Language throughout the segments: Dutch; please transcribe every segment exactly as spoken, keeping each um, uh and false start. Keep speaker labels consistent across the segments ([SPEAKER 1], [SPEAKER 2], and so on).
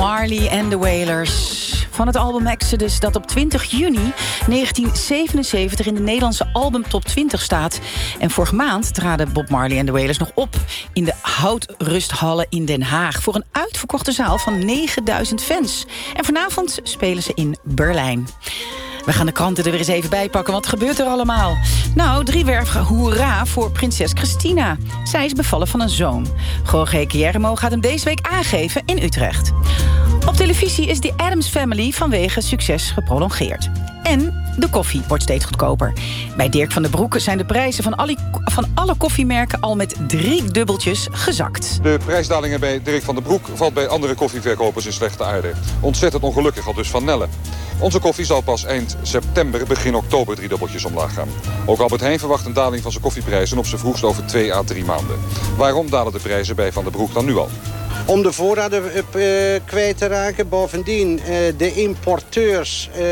[SPEAKER 1] Marley and the Wailers. Van het album Exodus dat op twintig juni negentien zevenenzeventig in de Nederlandse albumtop twintig staat. En vorige maand traden Bob Marley en de Wailers nog op in de Houtrusthallen in Den Haag voor een uitverkochte zaal van negenduizend fans. En vanavond spelen ze in Berlijn. We gaan de kranten er weer eens even bij pakken. Wat gebeurt er allemaal? Nou, driewerf hoera voor prinses Christina. Zij is bevallen van een zoon. Jorge Guillermo gaat hem deze week aangeven in Utrecht. Op televisie is The Addams Family vanwege succes geprolongeerd. En de koffie wordt steeds goedkoper. Bij Dirk van den Broek zijn de prijzen van alle, van alle koffiemerken al met drie dubbeltjes gezakt.
[SPEAKER 2] De prijsdalingen bij Dirk van den Broek valt bij andere koffieverkopers in slechte aarde. Ontzettend ongelukkig, al dus van Nelle. Onze koffie zal pas eind september, begin oktober drie dubbeltjes omlaag gaan. Ook Albert Heijn verwacht een daling van zijn koffieprijzen op zijn vroegst over twee à drie maanden. Waarom dalen de prijzen bij Van den Broek dan nu al?
[SPEAKER 3] Om de voorraden uh, kwijt te raken. Bovendien, uh, de importeurs uh,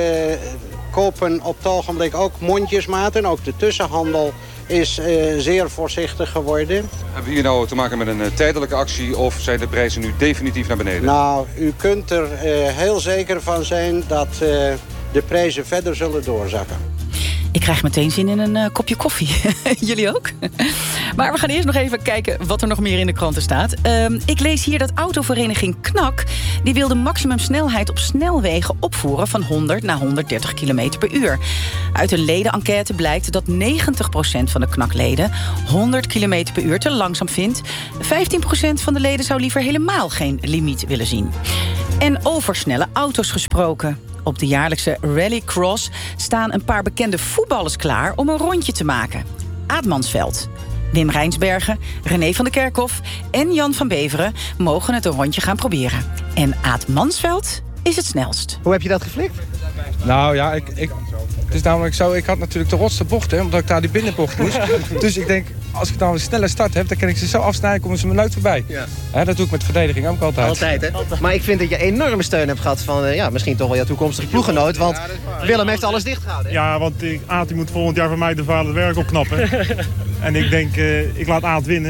[SPEAKER 3] kopen op het ogenblik ook mondjesmaten. Ook de tussenhandel is uh, zeer voorzichtig geworden.
[SPEAKER 2] Hebben we hier nou te maken met een uh, tijdelijke actie of zijn de prijzen nu definitief naar beneden?
[SPEAKER 3] Nou, u kunt er uh, heel zeker van zijn dat uh, de prijzen verder zullen doorzakken.
[SPEAKER 1] Ik krijg meteen zin in een uh, kopje koffie. Jullie ook? Maar we gaan eerst nog even kijken wat er nog meer in de kranten staat. Uh, ik lees hier dat autovereniging Knak... die wil de maximumsnelheid op snelwegen opvoeren... van honderd naar honderddertig kilometer per uur. Uit een ledenenquête blijkt dat negentig procent van de Knakleden... honderd kilometer per uur te langzaam vindt. vijftien procent van de leden zou liever helemaal geen limiet willen zien. En over snelle auto's gesproken. Op de jaarlijkse rallycross staan een paar bekende voetballers klaar... om een rondje te maken. Aad Mansveld, Wim Rijnsbergen, René van der Kerkhof en Jan van Beveren... mogen het een rondje gaan proberen. En Aad Mansveld is het snelst.
[SPEAKER 4] Hoe heb je dat geflikt?
[SPEAKER 5] Nou ja, ik, ik, het is namelijk zo, ik had natuurlijk de rotste bocht, hè, omdat ik daar die binnenbocht moest. Dus ik denk, als ik dan een snelle start heb, dan kan ik ze zo afsnijden, komen ze me nooit voorbij. Ja. Hè, dat doe ik met verdediging ook altijd.
[SPEAKER 4] Altijd, hè? Altijd. Maar ik vind dat je enorme steun hebt gehad van, uh, ja, misschien toch wel je toekomstige ploeggenoot. Want ja, Willem heeft alles dichtgehouden. Hè?
[SPEAKER 6] Ja, want uh, Aad die moet volgend jaar voor mij de vader het werk opknappen. En ik denk, uh, ik laat Aad winnen.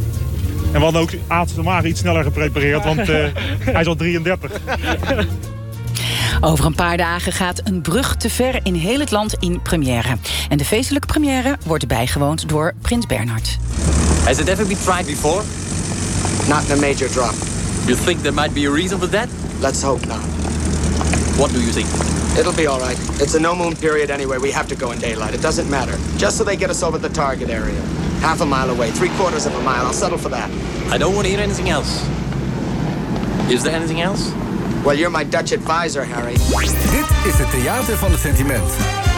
[SPEAKER 6] En we hadden ook Aad de Maag iets sneller geprepareerd, want uh, hij is al drieëndertig.
[SPEAKER 1] Over een paar dagen gaat Een brug te ver in heel het land in première. En de feestelijke première wordt bijgewoond door Prins Bernhard.
[SPEAKER 7] Has it ever been tried before?
[SPEAKER 3] Not in a major drop.
[SPEAKER 7] You think there might be a reason for that?
[SPEAKER 3] Let's hope not.
[SPEAKER 7] What do you think?
[SPEAKER 3] It'll be all right. It's a no-moon period anyway. We have to go in daylight. It doesn't matter. Just so they get us over the target area. Half a mile away, three quarters of a mile. I'll settle for that.
[SPEAKER 7] I don't want to hear anything else. Is there anything else?
[SPEAKER 3] Well, you're my Dutch advisor, Harry.
[SPEAKER 8] Dit is het Theater van het Sentiment.